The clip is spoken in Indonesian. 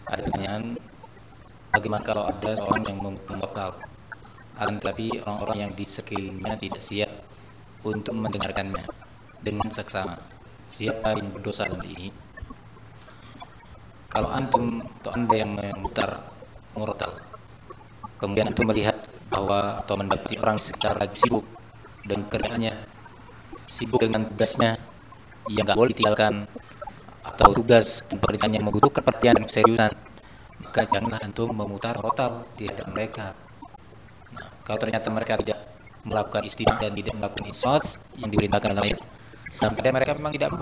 Ada pertanyaan, bagaimana kalau ada seorang yang membatal, akan tetapi orang-orang yang di sekelilingnya tidak siap untuk mendengarkannya dengan seksama? Siapa yang berdosa dalam ini? Kalau antum atau anda yang memutar murotal, kemudian antum melihat bahwa atau mendapati orang secara sibuk dan kerjanya, sibuk dengan tugasnya yang nggak boleh ditinggalkan, atau tugas dan pekerjaan yang membutuhkan perhatian dan keseriusan, maka janganlah antum memutar murotal di hadapan mereka. Nah, kalau ternyata mereka tidak melakukan istighfar dan tidak melakukan isyarat yang diperintahkan dalam ayat, dan pada mereka memang tidak